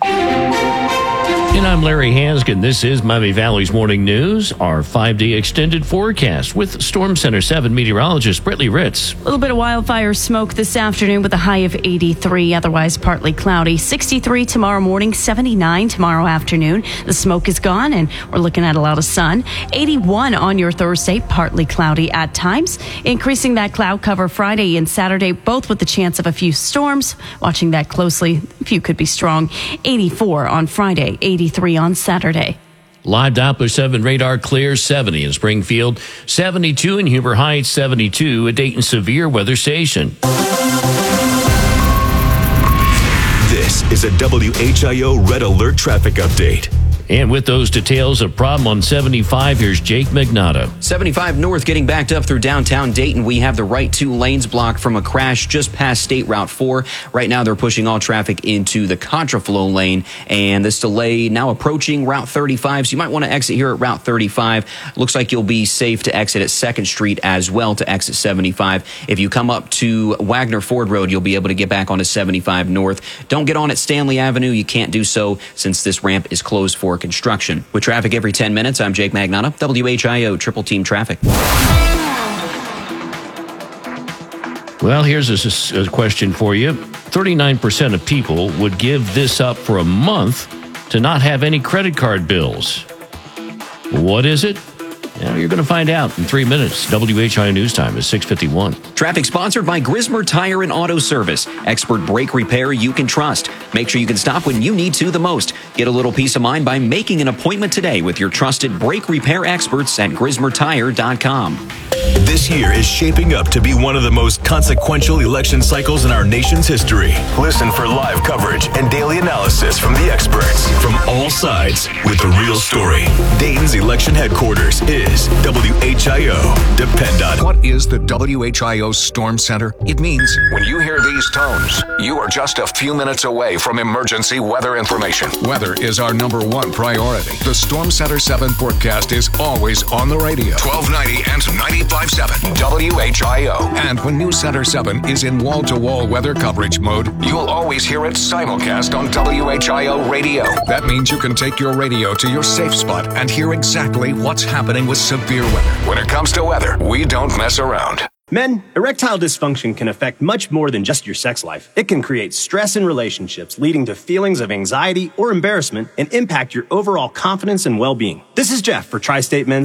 And I'm Larry Hanskin. This is Miami Valley's Morning News, our 5-day extended forecast with Storm Center 7 meteorologist Brittany Ritz. A little bit of wildfire smoke this afternoon with a high of 83, otherwise partly cloudy. 63 tomorrow morning, 79 tomorrow afternoon. The smoke is gone and we're looking at a lot of sun. 81 on your Thursday, partly cloudy at times. Increasing that cloud cover Friday and Saturday, both with the chance of a few storms. Watching that closely, a few could be strong. 84 on Friday, 83 on Saturday. Live Doppler 7 radar clear, 70 in Springfield, 72 in Huber Heights, 72 at Dayton Severe Weather Station. This is a WHIO Red Alert traffic update. And with those details, a problem on 75, here's Jake Magnotta. 75 north getting backed up through downtown Dayton. We have the right 2 lanes blocked from a crash just past State Route 4. Right now, they're pushing all traffic into the contraflow lane. And this delay now approaching Route 35. So you might want to exit here at Route 35. Looks like you'll be safe to exit at 2nd Street as well to exit 75. If you come up to Wagner Ford Road, you'll be able to get back onto 75 north. Don't get on at Stanley Avenue. You can't do so since this ramp is closed for construction. With traffic every 10 minutes, I'm Jake Magnotta, WHIO Triple Team Traffic. Well, here's a question for you. 39% of people would give this up for a month to not have any credit card bills. What is it? Well, you're going to find out in 3 minutes. WHIO News Time is 6:51. Traffic sponsored by Grismer Tire and Auto Service. Expert brake repair you can trust. Make sure you can stop when you need to the most. Get a little peace of mind by making an appointment today with your trusted brake repair experts at GrismerTire.com. This year is shaping up to be one of the most consequential election cycles in our nation's history. Listen for live coverage and daily analysis from the experts from all sides with the real story. Dayton's election headquarters is WHIO. Depend on it. What is the WHIO Storm Center? It means when you hear these tones, you are just a few minutes away from emergency weather information. Weather is our #1 priority. The Storm Center 7 forecast is always on the radio. 1290 and 95.7 WHIO. And when News Center 7 is in wall-to-wall weather coverage mode, you'll always hear it simulcast on WHIO radio. That means you can take your radio to your safe spot and hear exactly what's happening with severe weather. When it comes to weather, we don't mess around. Men, erectile dysfunction can affect much more than just your sex life. It can create stress in relationships, leading to feelings of anxiety or embarrassment, and impact your overall confidence and well-being. This is Jeff for Tri-State Men's Health.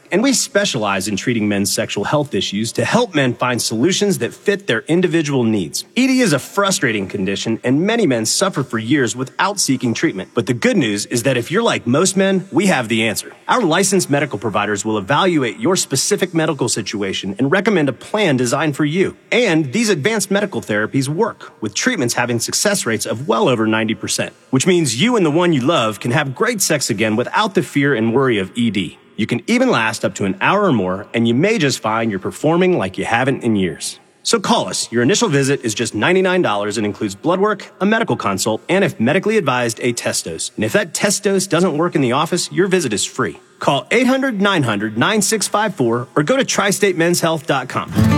And we specialize in treating men's sexual health issues to help men find solutions that fit their individual needs. ED is a frustrating condition, and many men suffer for years without seeking treatment. But the good news is that if you're like most men, we have the answer. Our licensed medical providers will evaluate your specific medical situation and recommend a plan designed for you. And these advanced medical therapies work, with treatments having success rates of well over 90%, which means you and the one you love can have great sex again without the fear and worry of ED. You can even last up to an hour or more, and you may just find you're performing like you haven't in years. So call us. Your initial visit is just $99 and includes blood work, a medical consult, and if medically advised, a test dose. And if that test dose doesn't work in the office, your visit is free. Call 800-900-9654 or go to tristatemenshealth.com.